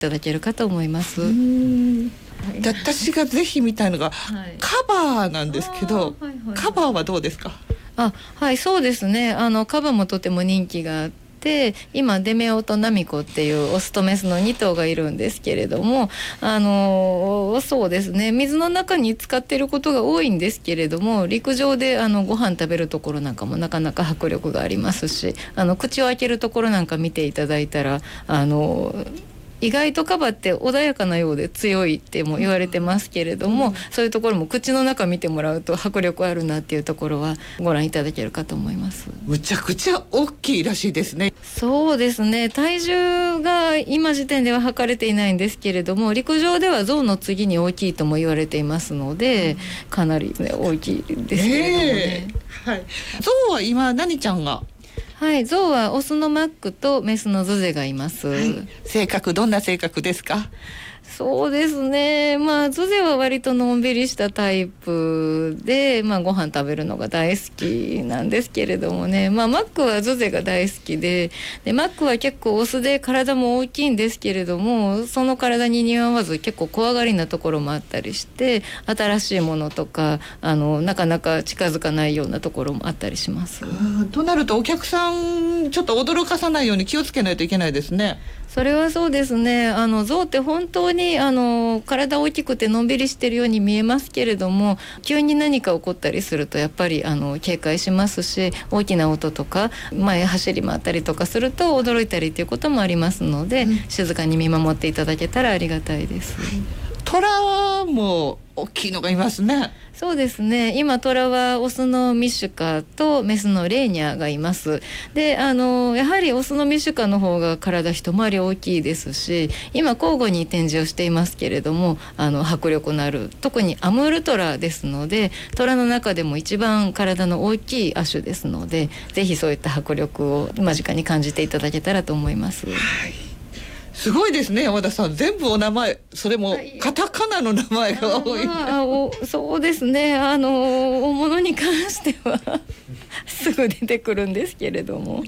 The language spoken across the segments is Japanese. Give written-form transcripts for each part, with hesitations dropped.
ただけるかと思います。 で私がぜひ見たいのが、カバーなんですけど、カバーはどうですか？ はい、そうですね。カバーもとても人気があって、今デメオとナミコっていうオスとメスの2頭がいるんですけれども、そうですね、水の中に使っていることが多いんですけれども、陸上でご飯食べるところなんかもなかなか迫力がありますし、口を開けるところなんか見ていただいたら意外とカバって穏やかなようで強いっても言われてますけれども、そういうところも口の中見てもらうと迫力あるなっていうところはご覧いただけるかと思います。 むちゃくちゃ大きいらしいですね。 そうですね、体重が今時点では測れていないんですけれども、陸上では象の次に大きいとも言われていますので、かなり、ね、大きいですけれどもね。 象は今何ちゃんが？ はい、象はオスのマックとメスのズゼがいます。 性格どんな性格ですか？ そうですね、ズゼは割とのんびりしたタイプで、ご飯食べるのが大好きなんですけれどもね、マックはズゼが大好きで、マックは結構オスで体も大きいんですけれども、その体に似合わず結構怖がりなところもあったりして、新しいものとかなかなか近づかないようなところもあったりします。 となるとお客さんちょっと驚かさないように気をつけないといけないですね。 それはそうですね。象って本当に体大きくてのんびりしてるように見えますけれども、急に何か起こったりするとやっぱり警戒しますし、大きな音とか前走り回ったりとかすると驚いたりということもありますので、静かに見守っていただけたらありがたいです。 トラも大きいのがいますね。 そうですね、今トラはオスのミシュカとメスのレーニャがいます。でやはりオスのミシュカの方が体一回り大きいですし、今交互に展示をしていますけれども、迫力のある、特にアムールトラですので、トラの中でも一番体の大きい亜種ですので、ぜひそういった迫力を間近に感じていただけたらと思います。 すごいですね、山田さん。全部お名前、それもカタカナの名前が多い。 そうですね、大物に関してはすぐ出てくるんですけれども、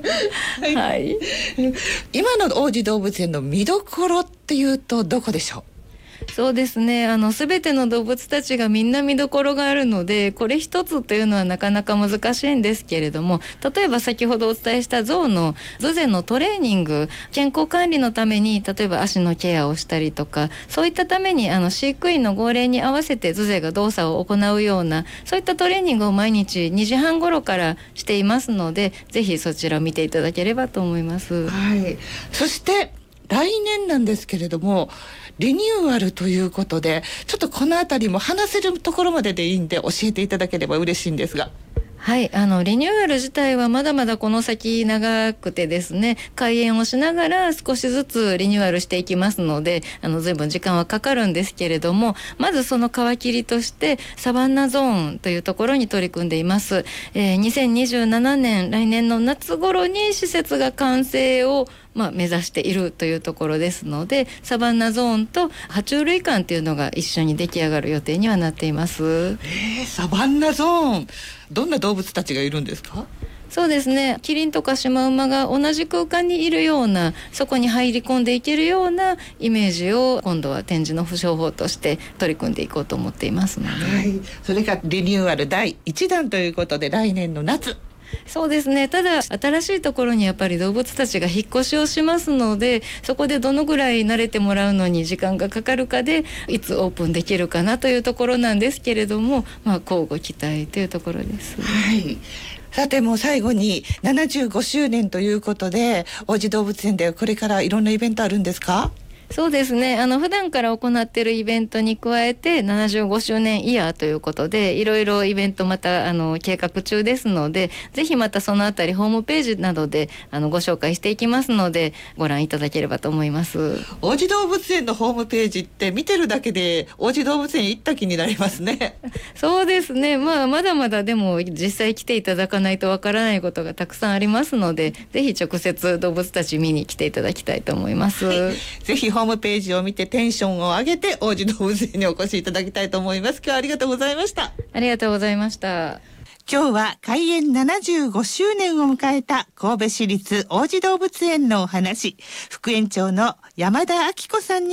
今の王子動物園の見どころっていうとどこでしょう？ そうですね、全ての動物たちがみんな見どころがあるので、これ一つというのはなかなか難しいんですけれども、例えば先ほどお伝えした象のズゼのトレーニング、健康管理のために例えば足のケアをしたりとか、そういったために飼育員の号令に合わせてズゼが動作を行うような、そういったトレーニングを毎日2時半頃からしていますので、ぜひそちらを見ていただければと思います。 そして来年なんですけれども、リニューアルということで、ちょっとこのあたりも話せるところまででいいんで教えていただければ嬉しいんですが。 はい、リニューアル自体はまだまだこの先長くてですね、開園をしながら少しずつリニューアルしていきますので、随分時間はかかるんですけれども、まずその皮切りとしてサバンナゾーンというところに取り組んでいます。2027年、来年の夏頃に施設が完成を目指しているというところですので、サバンナゾーンと爬虫類館というのが一緒に出来上がる予定にはなっています。 サバンナゾーン、どんな動物たちがいるんですか？ そうですね、キリンとかシマウマが同じ空間にいるような、そこに入り込んでいけるようなイメージを今度は展示の商法として取り組んでいこうと思っていますので、 それがリニューアル第1弾ということで、来年の夏。 そうですね、ただ新しいところにやっぱり動物たちが引っ越しをしますので、そこでどのぐらい慣れてもらうのに時間がかかるかで、いつオープンできるかなというところなんですけれども、交互期待というところです。 さて、もう最後に75周年ということで、王子動物園でこれからいろんなイベントあるんですか？ そうですね、普段から行っているイベントに加えて75周年イヤーということで、いろいろイベントまた計画中ですので、ぜひまたそのあたりホームページなどでご紹介していきますので、ご覧いただければと思います。 王子動物園のホームページって見てるだけで王子動物園行った気になりますね。 そうですね、まだまだでも実際来ていただかないとわからないことがたくさんありますので、ぜひ直接動物たち見に来ていただきたいと思います。 ぜひホームページを見てテンションを上げて王子動物園にお越しいただきたいと思います。今日はありがとうございました。 ありがとうございました。 今日は開園75周年を迎えた神戸市立王子動物園のお話、副園長の山田明子さんに